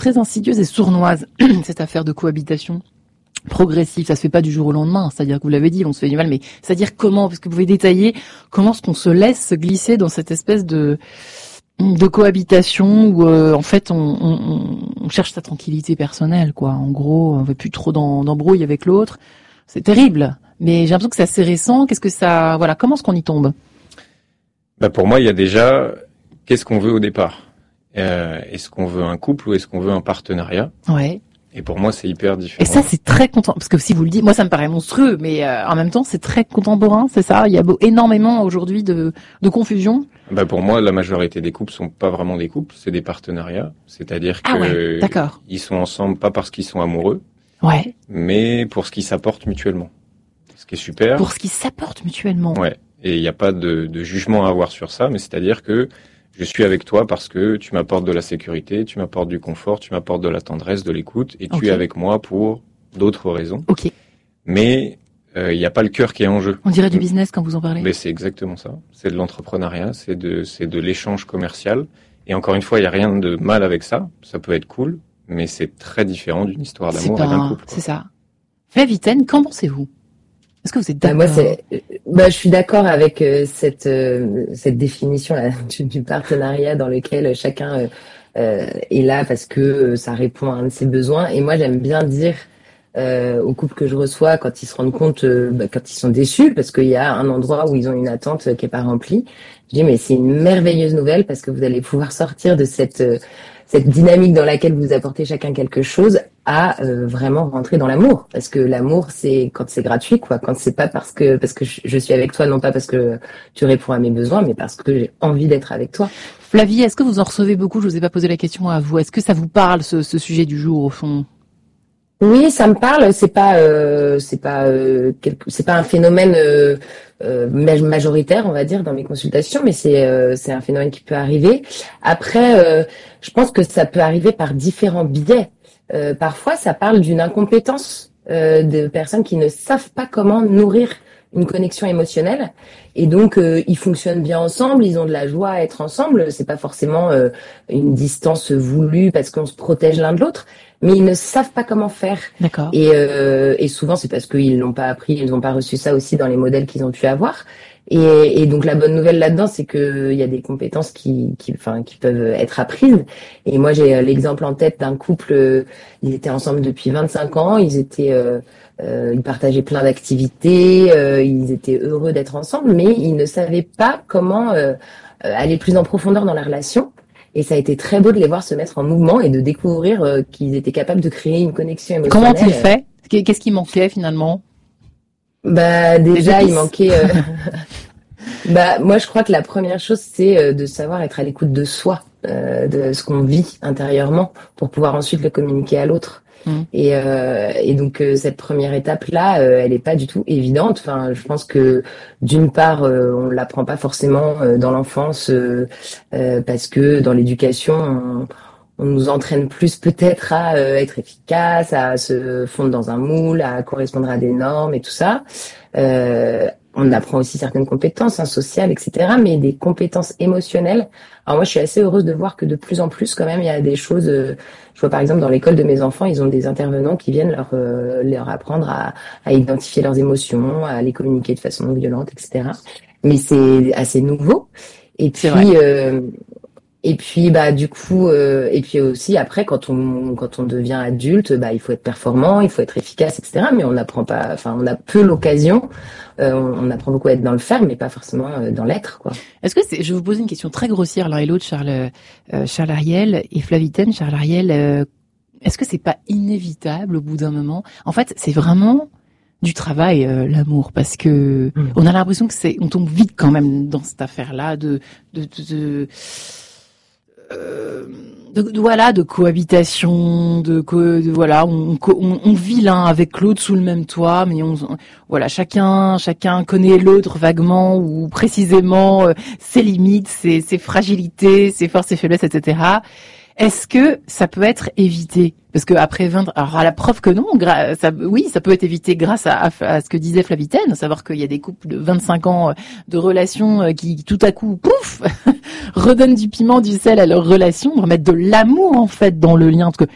très insidieuse et sournoise, cette affaire de cohabitation progressive. Ça se fait pas du jour au lendemain. C'est-à-dire que vous l'avez dit, on se fait du mal, mais c'est-à-dire comment, parce que vous pouvez détailler comment est-ce qu'on se laisse glisser dans cette espèce de cohabitation où en fait on cherche sa tranquillité personnelle, quoi. En gros, on veut plus trop d'embrouille avec l'autre. C'est terrible. Mais j'ai l'impression que c'est assez récent. Qu'est-ce que ça, voilà, comment est-ce qu'on y tombe? Pour moi, il y a déjà qu'est-ce qu'on veut au départ. Est-ce qu'on veut un couple ou est-ce qu'on veut un partenariat? Ouais. Et pour moi, c'est hyper différent. Et ça, c'est très contemporain. Parce que si vous le dites, moi, ça me paraît monstrueux, mais en même temps, c'est très contemporain, c'est ça? Il y a énormément aujourd'hui de confusion. Pour moi, la majorité des couples sont pas vraiment des couples, c'est des partenariats. C'est-à-dire que ils sont ensemble pas parce qu'ils sont amoureux, mais pour ce qu'ils s'apportent mutuellement. Ce qui est super. Pour ce qu'ils s'apportent mutuellement. Ouais. Et il n'y a pas de jugement à avoir sur ça, mais c'est-à-dire que je suis avec toi parce que tu m'apportes de la sécurité, tu m'apportes du confort, tu m'apportes de la tendresse, de l'écoute, et tu es avec moi pour d'autres raisons. Ok. Mais il n'y a pas le cœur qui est en jeu. On dirait du business quand vous en parlez. Mais c'est exactement ça. C'est de l'entrepreneuriat, c'est de l'échange commercial. Et encore une fois, il n'y a rien de mal avec ça. Ça peut être cool, mais c'est très différent d'une histoire d'amour et d'un couple. C'est ça. Flavitaine, qu'en pensez-vous? Est-ce que vous êtes d'accord? Moi, je suis d'accord avec cette définition là du partenariat dans lequel chacun est là parce que ça répond à un de ses besoins. Et moi, j'aime bien dire aux couples que je reçois quand ils se rendent compte, quand ils sont déçus parce qu'il y a un endroit où ils ont une attente qui est pas remplie, je dis mais c'est une merveilleuse nouvelle parce que vous allez pouvoir sortir de cette dynamique dans laquelle vous apportez chacun quelque chose à vraiment rentrer dans l'amour, parce que l'amour c'est quand c'est gratuit, quoi, quand c'est pas parce que je suis avec toi, non pas parce que tu réponds à mes besoins, mais parce que j'ai envie d'être avec toi. Flavie, est-ce que vous en recevez beaucoup? Je vous ai pas posé la question à vous. Est-ce que ça vous parle ce sujet du jour au fond? Oui, ça me parle. C'est pas un phénomène majoritaire, on va dire, dans mes consultations, mais c'est un phénomène qui peut arriver. Après, je pense que ça peut arriver par différents biais. Parfois, ça parle d'une incompétence de personnes qui ne savent pas comment nourrir une connexion émotionnelle, et donc ils fonctionnent bien ensemble, ils ont de la joie à être ensemble. C'est pas forcément une distance voulue parce qu'on se protège l'un de l'autre, mais ils ne savent pas comment faire. D'accord. Et souvent c'est parce qu'ils l'ont pas appris, ils n'ont pas reçu ça aussi dans les modèles qu'ils ont pu avoir. Et donc la bonne nouvelle là-dedans, c'est que il y a des compétences qui peuvent être apprises. Et moi j'ai l'exemple en tête d'un couple, ils étaient ensemble depuis 25 ans, ils partageaient plein d'activités, ils étaient heureux d'être ensemble, mais ils ne savaient pas comment aller plus en profondeur dans la relation. Et ça a été très beau de les voir se mettre en mouvement et de découvrir qu'ils étaient capables de créer une connexion émotionnelle. Comment ont-ils fait? Qu'est-ce qui manquait finalement? Déjà, il manquait... moi, je crois que la première chose, c'est de savoir être à l'écoute de soi, de ce qu'on vit intérieurement, pour pouvoir ensuite le communiquer à l'autre. Et donc cette première étape là, elle est pas du tout évidente. Enfin, je pense que d'une part, on l'apprend pas forcément dans l'enfance parce que dans l'éducation, on nous entraîne plus peut-être à être efficace, à se fondre dans un moule, à correspondre à des normes et tout ça. On apprend aussi certaines compétences sociales, etc., mais des compétences émotionnelles. Alors moi, je suis assez heureuse de voir que de plus en plus, quand même, il y a des choses. Je vois par exemple dans l'école de mes enfants, ils ont des intervenants qui viennent leur apprendre à identifier leurs émotions, à les communiquer de façon non violente, etc. Mais c'est assez nouveau. Et puis du coup, et puis aussi après, quand on devient adulte, il faut être performant, il faut être efficace, etc. Mais on n'apprend pas, on a peu l'occasion. On apprend beaucoup à être dans le faire, mais pas forcément dans l'être, quoi. Est-ce que je vais vous poser une question très grossière l'un et l'autre, Charles Ariel et Flavitaine. Charles Ariel, est-ce que c'est pas inévitable au bout d'un moment? En fait, c'est vraiment du travail, l'amour, parce que on a l'impression que on tombe vite quand même dans cette affaire-là de cohabitation, on vit l'un avec l'autre sous le même toit, mais chacun connaît l'autre vaguement ou précisément ses limites, ses fragilités, ses forces et faiblesses, etc. Est-ce que ça peut être évité? Parce que après 20, alors à la preuve que non, ça peut être évité grâce à ce que disait Flavitaine, savoir qu'il y a des couples de 25 ans de relations qui tout à coup, pouf, redonnent du piment, du sel à leur relation, remettent de l'amour en fait dans le lien. Parce que